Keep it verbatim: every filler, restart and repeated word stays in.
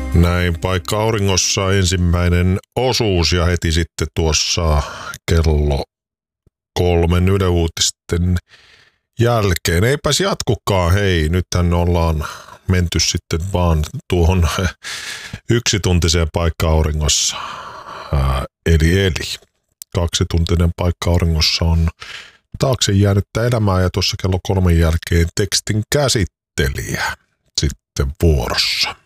Näin paikka auringossa ensimmäinen osuus ja heti sitten tuossa kello kolmen Yle Uutisten jälkeen. Eipäs jatkukaan, hei, nythän ollaan menty sitten vaan tuohon yksituntiseen paikka auringossa. Ää, eli eli. Kaksituntinen paikka auringossa on taakse jäänyttä elämää ja tuossa kello kolmen jälkeen tekstin käsittelijä sitten vuorossa.